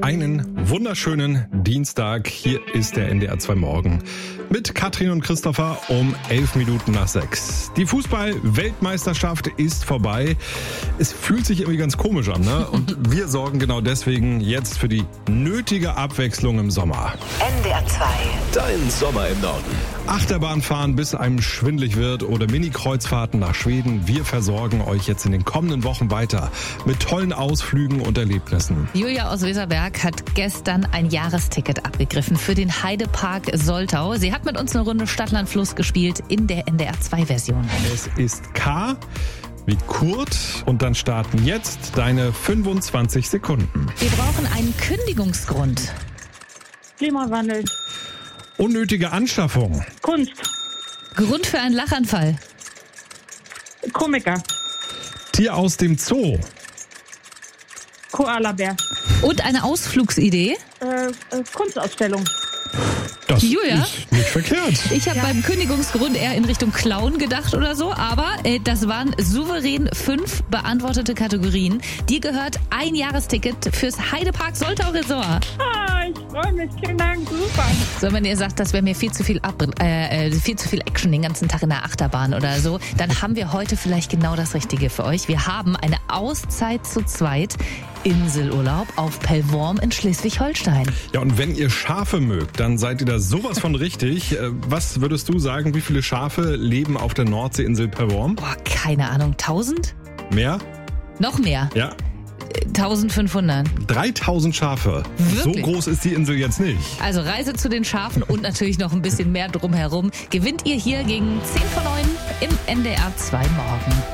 Einen wunderschönen Dienstag. Hier ist der NDR 2 Morgen mit Katrin und Christopher um 6:11. Die Fußball-Weltmeisterschaft ist vorbei. Es fühlt sich irgendwie ganz komisch an, ne? Und wir sorgen genau deswegen jetzt für die nötige Abwechslung im Sommer. NDR 2. Dein Sommer im Norden. Achterbahn fahren, bis einem schwindelig wird oder Mini-Kreuzfahrten nach Schweden. Wir versorgen euch jetzt in den kommenden Wochen weiter mit tollen Ausflügen und Erlebnissen. Julia aus Weserberg hat gestern ein Jahresticket abgegriffen für den Heidepark Soltau. Sie hat mit uns eine Runde Stadtland Fluss gespielt in der NDR 2-Version. Es ist K wie Kurt und dann starten jetzt deine 25 Sekunden. Wir brauchen einen Kündigungsgrund. Klimawandel. Unnötige Anschaffung. Kunst. Grund für einen Lachanfall. Komiker. Tier aus dem Zoo. Koalabär. Und eine Ausflugsidee. Kunstausstellung. Das Julia? ist nicht verkehrt. Ich habe beim Kündigungsgrund eher in Richtung Clown gedacht oder so, aber das waren souverän 5 beantwortete Kategorien. Dir gehört ein Jahresticket fürs Heidepark Soltau Resort. Ich freue mich. Vielen Dank. Super. So, wenn ihr sagt, das wäre mir viel zu viel Action den ganzen Tag in der Achterbahn oder so, dann haben wir heute vielleicht genau das Richtige für euch. Wir haben eine Auszeit zu zweit. Inselurlaub auf Pellworm in Schleswig-Holstein. Ja, und wenn ihr Schafe mögt, dann seid ihr da sowas von richtig. Was würdest du sagen, wie viele Schafe leben auf der Nordseeinsel Pellworm? Boah, keine Ahnung, 1000? Mehr? Noch mehr? Ja. 1500. 3000 Schafe. Wirklich? So groß ist die Insel jetzt nicht. Also Reise zu den Schafen und natürlich noch ein bisschen mehr drumherum gewinnt ihr hier gegen 10 vor 9 im NDR 2 Morgen.